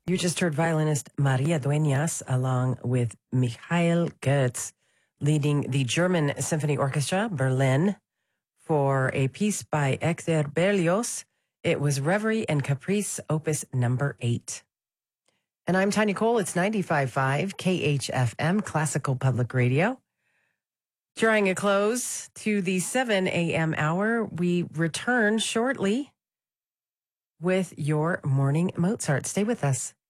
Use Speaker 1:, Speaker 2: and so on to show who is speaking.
Speaker 1: You just heard violinist Maria Dueñas along with Michael Goetz leading the German Symphony Orchestra, Berlin, for a piece by Hector Berlioz. It was Reverie and Caprice, opus number 8. And I'm Tanya Cole. It's 95.5 KHFM, Classical Public Radio. Drawing a close to the 7 a.m. hour, we return shortly with your morning Mozart. Stay with us.